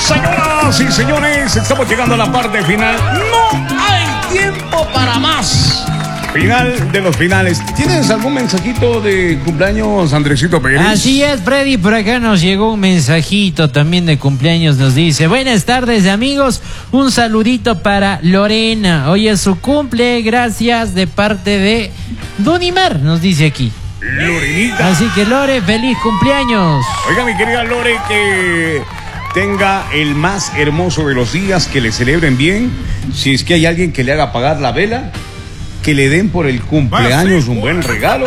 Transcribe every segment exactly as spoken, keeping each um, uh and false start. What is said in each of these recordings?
Señoras y señores, estamos llegando a la parte final. No hay tiempo para más. Final de los finales. ¿Tienes algún mensajito de cumpleaños, Andresito Pérez? Así es, Freddy, por acá nos llegó un mensajito también de cumpleaños. Nos dice: buenas tardes, amigos, un saludito para Lorena, hoy es su cumple, gracias de parte de Dunimar, nos dice aquí Lorenita. Así que, Lore, feliz cumpleaños. Oiga, mi querida Lore, que tenga el más hermoso de los días, que le celebren bien. Si es que hay alguien que le haga pagar la vela, que le den por el cumpleaños un buen regalo.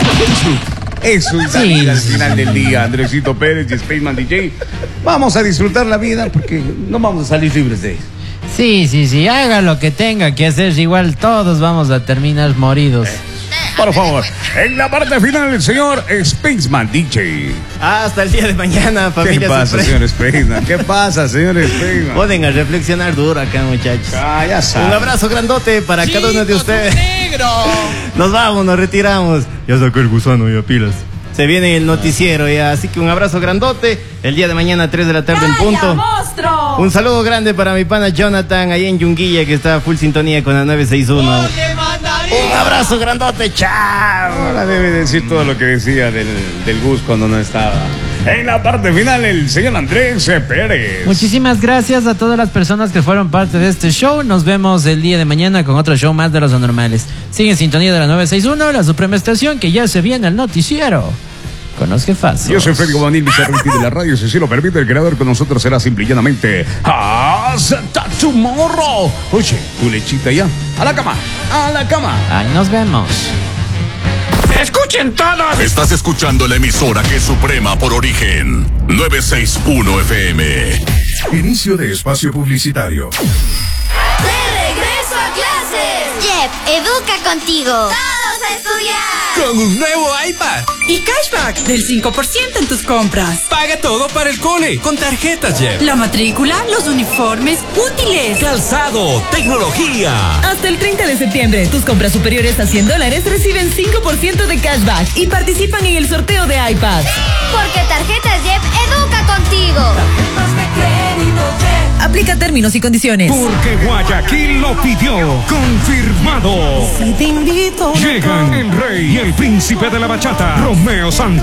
Eso es la Sí. vida al final del día, Andresito Pérez y Spaceman D J. Vamos a disfrutar la vida porque no vamos a salir libres de eso. Sí, sí, sí, haga lo que tenga que hacer, igual todos vamos a terminar moridos. Por favor, en la parte final, el señor Spaceman D J. Hasta el día de mañana, familia. ¿Qué pasa, Suprema. señor Spaceman? ¿Qué pasa, señor Spaceman? Ponen a reflexionar duro acá, muchachos. Ah, ya sabe. Un abrazo grandote para cada uno de ustedes. Negro. Nos vamos, nos retiramos. Ya sacó el gusano, ya pilas. Se viene el noticiero ya, así que un abrazo grandote. El día de mañana, tres de la tarde en punto. monstruo! Un saludo grande para mi pana Jonathan, ahí en Yunguilla, que está a full sintonía con la nueve seis uno. Un abrazo grandote, chao. Ahora debe decir todo lo que decía del, del Gus cuando no estaba. En la parte final, el señor Andrés Pérez. Muchísimas gracias a todas las personas que fueron parte de este show. Nos vemos el día de mañana con otro show más de los anormales. Sigue en sintonía de la nueve seis uno, la Suprema Estación, que ya se viene el noticiero con los jefazos. Yo soy Federico Vanil, vicerrector de la radio. Si así lo permite, el creador con nosotros será simple y llanamente hasta tomorrow. Oye, tu lechita ya. A la cama, a la cama. Ahí nos vemos. ¡Escuchen todos! Estás escuchando la emisora que es suprema por origen. novecientos sesenta y uno F M. Inicio de espacio publicitario. ¡De regreso a clases! Jeff, educa contigo. ¡Todos a estudiar! Con un nuevo iPad y cashback del cinco por ciento en tus compras. Paga todo para el cole con tarjetas Jeff. La matrícula, los uniformes, útiles, Calzado, tecnología. hasta el treinta de septiembre, tus compras superiores a cien dólares reciben cinco por ciento de cashback y participan en el sorteo de iPad. Porque Tarjetas Jeff educa contigo. Aplica términos y condiciones. Porque Guayaquil lo pidió. Confirmado. Si te invito, Llegan el rey y el príncipe de la bachata, Romeo Santos.